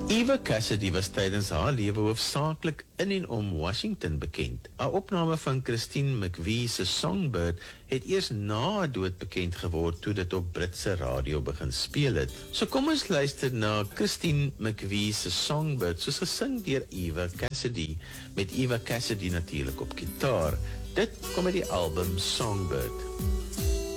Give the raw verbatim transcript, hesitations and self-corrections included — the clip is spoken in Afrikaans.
Eva Cassidy was tydens haar lewe hoofsaaklik in en om Washington bekend. 'n Opname van Christine McVie se Songbird het eers na haar dood bekend geword toe dit op Britse radio begin speel het. So kom ons luister na Christine McVie se Songbird, soos gesing deur Eva Cassidy, met Eva Cassidy natuurlik op gitaar. Dit kom uit die album Songbird.